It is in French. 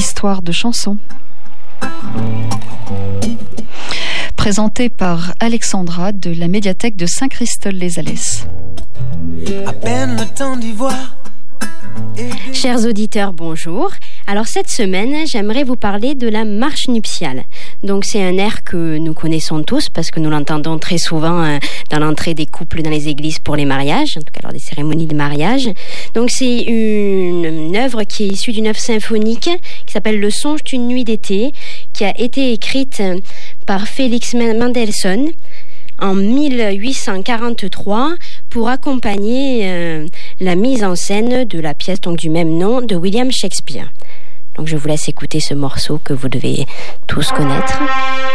Histoire de chansons. Présenté par Alexandra de la médiathèque de Saint-Christol-les-Alès. À peine le temps d'y voir. Chers auditeurs, bonjour. Alors cette semaine, j'aimerais vous parler de la marche nuptiale. Donc c'est un air que nous connaissons tous parce que nous l'entendons très souvent dans l'entrée des couples dans les églises pour les mariages, en tout cas lors des cérémonies de mariage. Donc c'est une œuvre qui est issue d'une œuvre symphonique qui s'appelle Le songe d'une nuit d'été, qui a été écrite par Félix Mendelssohn en 1843 pour accompagner la mise en scène de la pièce donc du même nom de William Shakespeare. Donc je vous laisse écouter ce morceau que vous devez tous connaître.